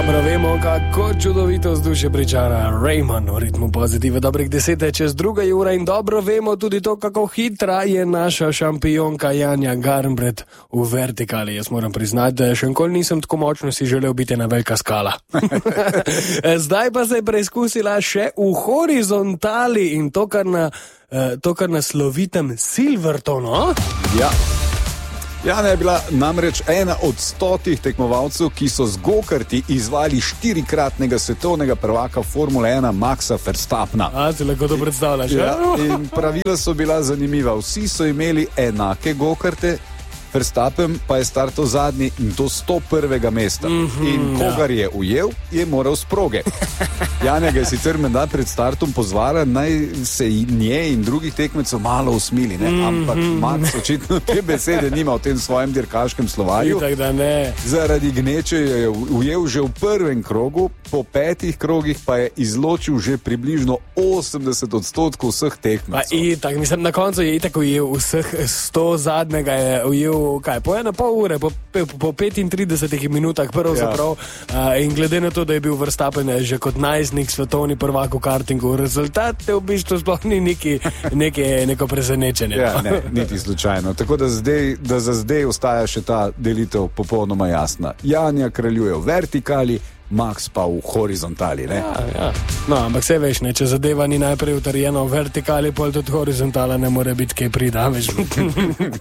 Dobro vemo, kako čudovito vzdušje pričara Raymond v ritmu pozitive. Dobrih 10:02 ura in dobro vemo tudi to, kako hitra je naša šampionka Janja Garnbret v vertikali. Jaz moram priznati, da še nikoli nisem tako močno si želel biti ena velika skala. Zdaj pa se je preizkusila še v horizontali in to, kar na slovitem Silvertonu. Ja. Jana je bila namreč ena od 100 tekmovalcev, ki so z gokarti izvali 4-kratnega svetovnega prvaka Formule 1 Maxa Verstappena. Si lahko to predstavljaš, ja? In pravila so bila zanimiva. Vsi so imeli enake gokarte, Verstappen pa je startal zadnji in to 101. mesta. In kogar je ujel, je moral s proge. Janja ga je sicer menda pred startom pozvala, naj se nje in drugih tekmecev malo usmili, ne? Ampak Max očitno te besede nima v tem svojem dirkaškem slovarju. Zaradi gneče je ujel že v prvem krogu, po 5 krogih pa je izločil že približno 80% vseh tekmecev. Mislim, na koncu je itak ujel vseh 100, zadnjega je ujel po 1,5 ure, po 35 minutah pravzaprav. In glede na to, da je bil Verstappen že kot najstnik svetovni prvak v kartingu, rezultat v bistvu sploh ni neko presenečenje. Ja, ne, niti slučajno. Tako da za zdaj ostaja še ta delitev popolnoma jasna. Janja kraljuje v vertikali, Max pa v horizontali, ne? Ja. No, ampak se veš, ne, če zadeva ni najprej utrjena v vertikali, pol tudi horizontala ne more biti kaj prida, veš.